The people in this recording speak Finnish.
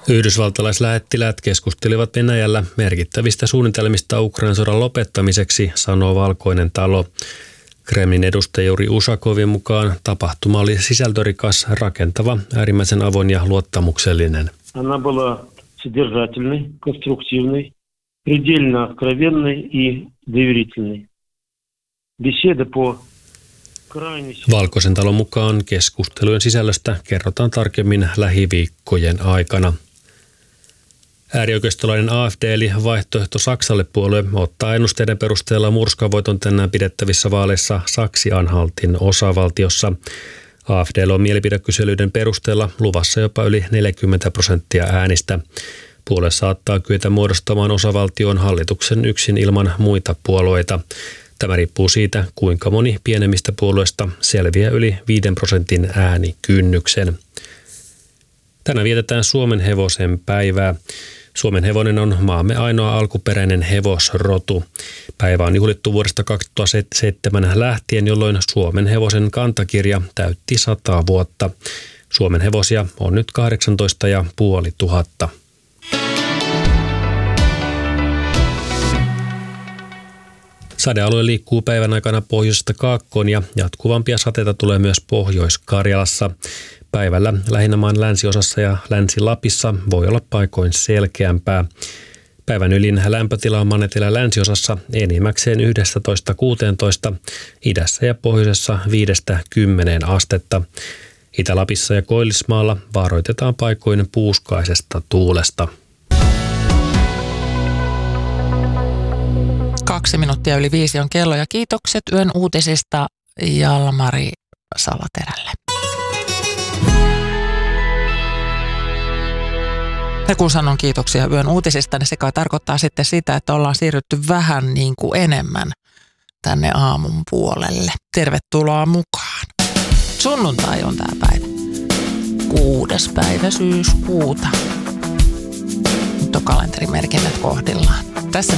Yhdysvaltalaislähettiläät keskustelivat Venäjällä merkittävistä suunnitelmista Ukrainan sodan lopettamiseksi, sanoo Valkoinen talo. Kremlin edustaja Juri Ushakovin mukaan tapahtuma oli sisältörikas, rakentava, äärimmäisen avoin ja luottamuksellinen. Она была содержательной, конструктивной, предельно откровенной и доверительной. Беседа по Valkoisen talon mukaan keskustelujen sisällöstä kerrotaan tarkemmin lähiviikkojen aikana. Äärioikeistolainen AfD eli Vaihtoehto Saksalle -puolue ottaa ennusteiden perusteella murskavoiton tänään pidettävissä vaaleissa Saksi-Anhaltin osavaltiossa. AfD:llä on mielipidekyselyiden perusteella luvassa jopa yli 40% äänistä. Puolue saattaa kyetä muodostamaan osavaltion hallituksen yksin ilman muita puolueita. Tämä riippuu siitä, kuinka moni pienemmistä puolueista selviää yli 5% äänikynnyksen. Tänään vietetään Suomen hevosen päivää. Suomen hevonen on maamme ainoa alkuperäinen hevosrotu. Päivä on juhlittu vuodesta 2007 lähtien, jolloin Suomen hevosen kantakirja täytti 100 vuotta. Suomen hevosia on nyt 18 500. Sadealue liikkuu päivän aikana pohjoisesta kaakkoon ja jatkuvampia sateita tulee myös Pohjois-Karjalassa. Päivällä lähinnä maan länsiosassa ja Länsi-Lapissa voi olla paikoin selkeämpää. Päivän ylin lämpötila on maan etelä-länsiosassa enimmäkseen 11–16, idässä ja pohjoisessa 5–10 astetta. Itä-Lapissa ja Koillismaalla varoitetaan paikoin puuskaisesta tuulesta. 5:02 on kello ja kiitokset yön uutisista Jalmari Salaterälle. Ja kun sanon kiitoksia yön uutisista, niin se kai tarkoittaa sitten sitä, että ollaan siirrytty vähän niin kuin enemmän tänne aamun puolelle. Tervetuloa mukaan. Sunnuntai on tää päivä. 6. päivä syyskuuta. Nyt on kalenterimerkinnät kohdillaan.